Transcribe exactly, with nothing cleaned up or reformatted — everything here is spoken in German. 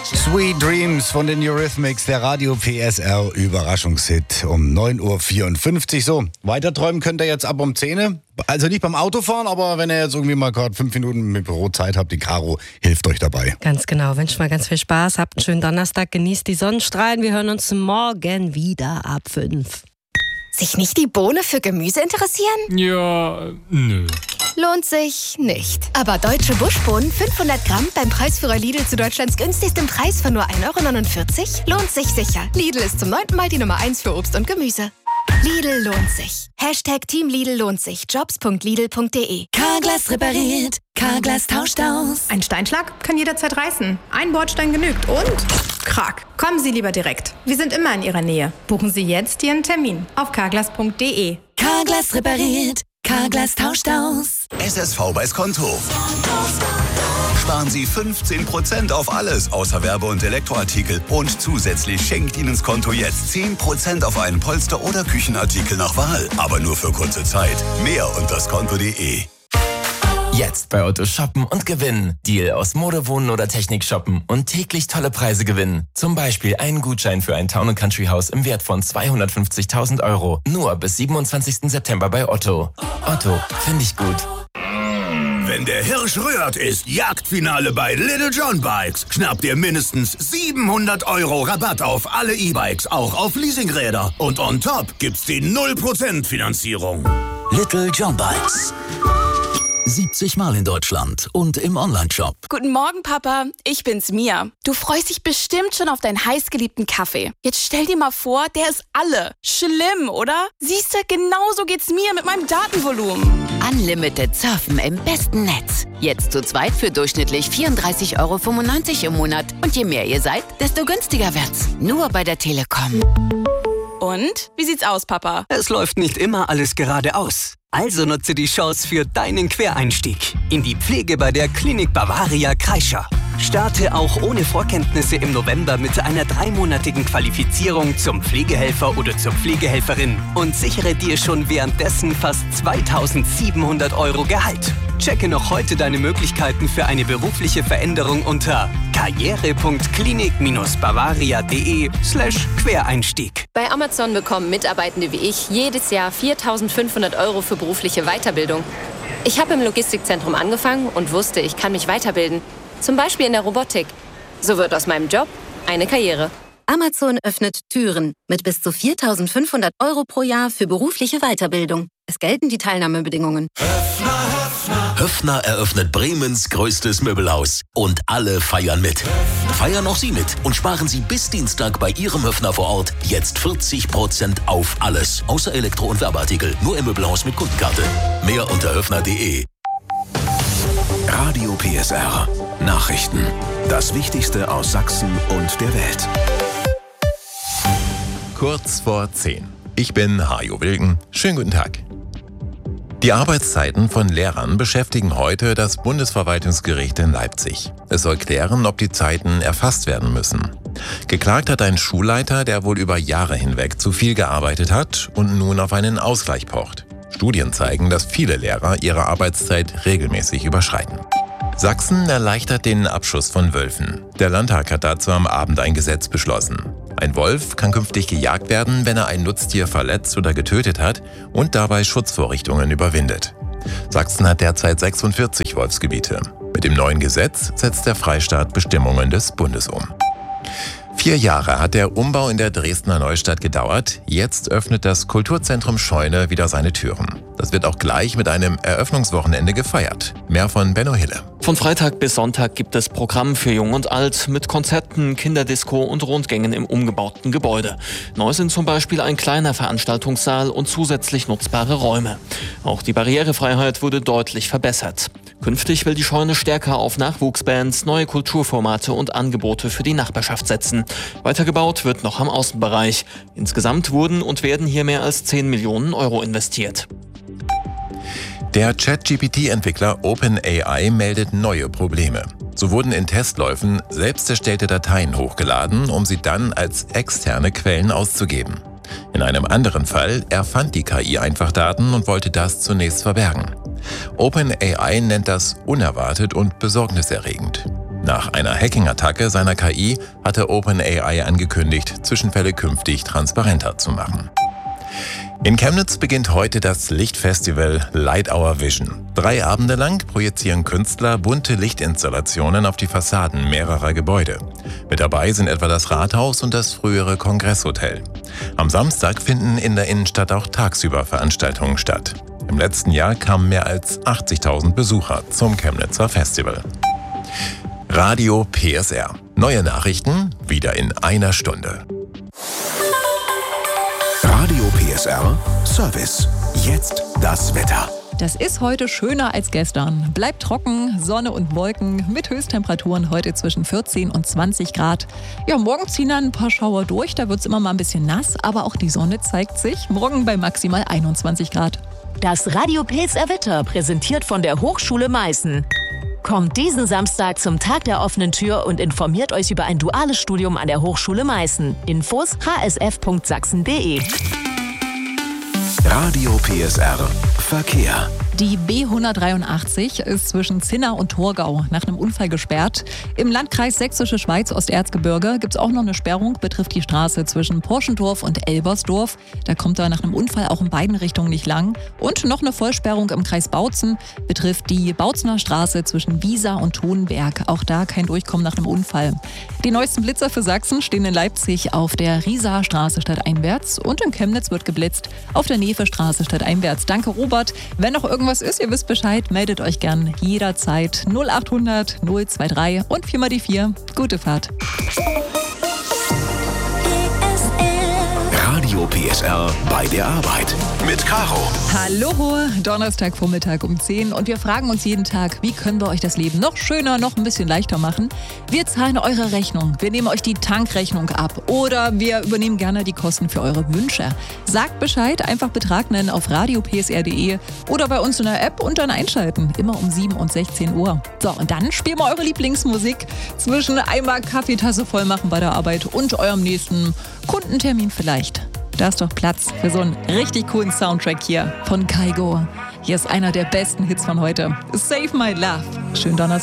Sweet Dreams von den Eurythmics, der Radio P S R Überraschungshit um neun Uhr vierundfünfzig. So, weiter träumen könnt ihr jetzt ab um zehn Uhr. Also nicht beim Autofahren, aber wenn ihr jetzt irgendwie mal gerade fünf Minuten mit Büro Zeit habt, die Caro hilft euch dabei. Ganz genau, wünscht mal ganz viel Spaß, habt einen schönen Donnerstag, genießt die Sonnenstrahlen. Wir hören uns morgen wieder ab fünf. Sich nicht die Bohne für Gemüse interessieren? Ja, nö. Lohnt sich nicht. Aber deutsche Buschbohnen fünfhundert Gramm beim Preisführer Lidl zu Deutschlands günstigstem Preis von nur ein Euro neunundvierzig lohnt sich sicher. Lidl ist zum neunten Mal die Nummer eins für Obst und Gemüse. Lidl lohnt sich. Hashtag Team Lidl lohnt sich. Jobs punkt lidl punkt de. Carglass repariert. Carglass tauscht aus. Ein Steinschlag kann jederzeit reißen. Ein Bordstein genügt und Krach. Kommen Sie lieber direkt. Wir sind immer in Ihrer Nähe. Buchen Sie jetzt Ihren Termin auf carglass punkt de. Carglass repariert. Carglass tauscht aus. S S V weiß Konto. Sparen Sie fünfzehn Prozent auf alles außer Werbe- und Elektroartikel. Und zusätzlich schenkt Ihnen das Konto jetzt zehn Prozent auf einen Polster- oder Küchenartikel nach Wahl. Aber nur für kurze Zeit. Mehr unter skonto punkt de. Jetzt bei Otto shoppen und gewinnen. Deal aus Mode, Wohnen oder Technik shoppen und täglich tolle Preise gewinnen. Zum Beispiel einen Gutschein für ein Town und Country Haus im Wert von zweihundertfünfzigtausend Euro. Nur bis siebenundzwanzigsten September bei Otto. Otto, finde ich gut. Wenn der Hirsch rührt, ist Jagdfinale bei Little John Bikes. Schnappt ihr mindestens siebenhundert Euro Rabatt auf alle E-Bikes, auch auf Leasingräder. Und on top gibt's die null Prozent Finanzierung. Little John Bikes. siebzig Mal in Deutschland und im Onlineshop. Guten Morgen, Papa. Ich bin's, Mia. Du freust dich bestimmt schon auf deinen heißgeliebten Kaffee. Jetzt stell dir mal vor, der ist alle. Schlimm, oder? Siehst du, genauso geht's mir mit meinem Datenvolumen. Unlimited surfen im besten Netz. Jetzt zu zweit für durchschnittlich vierunddreißig Euro fünfundneunzig im Monat. Und je mehr ihr seid, desto günstiger wird's. Nur bei der Telekom. Und? Wie sieht's aus, Papa? Es läuft nicht immer alles geradeaus. Also nutze die Chance für deinen Quereinstieg in die Pflege bei der Klinik Bavaria Kreischer. Starte auch ohne Vorkenntnisse im November mit einer dreimonatigen Qualifizierung zum Pflegehelfer oder zur Pflegehelferin und sichere dir schon währenddessen fast zweitausendsiebenhundert Euro Gehalt. Checke noch heute deine Möglichkeiten für eine berufliche Veränderung unter karriere punkt klinik bavaria punkt de slash Quereinstieg. Bei Amazon bekommen Mitarbeitende wie ich jedes Jahr viertausendfünfhundert Euro für berufliche Weiterbildung. Ich habe im Logistikzentrum angefangen und wusste, ich kann mich weiterbilden. Zum Beispiel in der Robotik. So wird aus meinem Job eine Karriere. Amazon öffnet Türen mit bis zu viertausendfünfhundert Euro pro Jahr für berufliche Weiterbildung. Es gelten die Teilnahmebedingungen. Höffner eröffnet Bremens größtes Möbelhaus. Und alle feiern mit. Feiern auch Sie mit und sparen Sie bis Dienstag bei Ihrem Höffner vor Ort jetzt vierzig Prozent auf alles. Außer Elektro- und Werbeartikel. Nur im Möbelhaus mit Kundenkarte. Mehr unter höffner punkt de. Radio P S R. Nachrichten. Das Wichtigste aus Sachsen und der Welt. Kurz vor zehn. Ich bin Hajo Wilken. Schönen guten Tag. Die Arbeitszeiten von Lehrern beschäftigen heute das Bundesverwaltungsgericht in Leipzig. Es soll klären, ob die Zeiten erfasst werden müssen. Geklagt hat ein Schulleiter, der wohl über Jahre hinweg zu viel gearbeitet hat und nun auf einen Ausgleich pocht. Studien zeigen, dass viele Lehrer ihre Arbeitszeit regelmäßig überschreiten. Sachsen erleichtert den Abschuss von Wölfen. Der Landtag hat dazu am Abend ein Gesetz beschlossen. Ein Wolf kann künftig gejagt werden, wenn er ein Nutztier verletzt oder getötet hat und dabei Schutzvorrichtungen überwindet. Sachsen hat derzeit sechsundvierzig Wolfsgebiete. Mit dem neuen Gesetz setzt der Freistaat Bestimmungen des Bundes um. Vier Jahre hat der Umbau in der Dresdner Neustadt gedauert. Jetzt öffnet das Kulturzentrum Scheune wieder seine Türen. Das wird auch gleich mit einem Eröffnungswochenende gefeiert. Mehr von Benno Hille. Von Freitag bis Sonntag gibt es Programm für Jung und Alt mit Konzerten, Kinderdisco und Rundgängen im umgebauten Gebäude. Neu sind zum Beispiel ein kleiner Veranstaltungssaal und zusätzlich nutzbare Räume. Auch die Barrierefreiheit wurde deutlich verbessert. Künftig will die Scheune stärker auf Nachwuchsbands, neue Kulturformate und Angebote für die Nachbarschaft setzen. Weitergebaut wird noch am Außenbereich. Insgesamt wurden und werden hier mehr als zehn Millionen Euro investiert. Der ChatGPT Entwickler OpenAI meldet neue Probleme. So wurden in Testläufen selbst erstellte Dateien hochgeladen, um sie dann als externe Quellen auszugeben. In einem anderen Fall erfand die K I einfach Daten und wollte das zunächst verbergen. OpenAI nennt das unerwartet und besorgniserregend. Nach einer Hacking-Attacke seiner K I hatte OpenAI angekündigt, Zwischenfälle künftig transparenter zu machen. In Chemnitz beginnt heute das Lichtfestival Light Our Vision. Drei Abende lang projizieren Künstler bunte Lichtinstallationen auf die Fassaden mehrerer Gebäude. Mit dabei sind etwa das Rathaus und das frühere Kongresshotel. Am Samstag finden in der Innenstadt auch tagsüber Veranstaltungen statt. Im letzten Jahr kamen mehr als achtzigtausend Besucher zum Chemnitzer Festival. Radio P S R. Neue Nachrichten wieder in einer Stunde. Radio P S R Service. Jetzt das Wetter. Das ist heute schöner als gestern. Bleibt trocken, Sonne und Wolken mit Höchsttemperaturen heute zwischen vierzehn und zwanzig Grad. Ja, morgen ziehen dann ein paar Schauer durch, da wird es immer mal ein bisschen nass, aber auch die Sonne zeigt sich. Morgen bei maximal einundzwanzig Grad. Das Radio P S R Wetter präsentiert von der Hochschule Meißen. Kommt diesen Samstag zum Tag der offenen Tür und informiert euch über ein duales Studium an der Hochschule Meißen. Infos h s f punkt sachsen punkt d e. Radio P S R Verkehr. Die B hundertdreiundachtzig ist zwischen Zinna und Torgau nach einem Unfall gesperrt. Im Landkreis Sächsische Schweiz Osterzgebirge gibt es auch noch eine Sperrung, betrifft die Straße zwischen Porschendorf und Elbersdorf. Da kommt er nach einem Unfall auch in beiden Richtungen nicht lang. Und noch eine Vollsperrung im Kreis Bautzen, betrifft die Bautzener Straße zwischen Wiesa und Tonberg. Auch da kein Durchkommen nach einem Unfall. Die neuesten Blitzer für Sachsen stehen in Leipzig auf der Riesaer Straße stadteinwärts und in Chemnitz wird geblitzt auf der Nefe-Straße stadteinwärts. Danke, Robert. Wenn noch irgendwas ist, ihr wisst Bescheid, meldet euch gern jederzeit null achthundert null drei drei und vier mal die vier. Gute Fahrt. Radio P S R bei der Arbeit mit Caro. Hallo, Donnerstagvormittag um zehn und wir fragen uns jeden Tag, wie können wir euch das Leben noch schöner, noch ein bisschen leichter machen? Wir zahlen eure Rechnung, wir nehmen euch die Tankrechnung ab oder wir übernehmen gerne die Kosten für eure Wünsche. Sagt Bescheid, einfach Betrag nennen auf radio p s r punkt d e oder bei uns in der App und dann einschalten, immer um sieben und sechzehn Uhr. So, und dann spielen wir eure Lieblingsmusik zwischen einmal Kaffeetasse voll machen bei der Arbeit und eurem nächsten Kundentermin vielleicht. Da ist doch Platz für so einen richtig coolen Soundtrack hier von Kygo. Hier ist einer der besten Hits von heute. Save My Love. Schönen Donnerstag.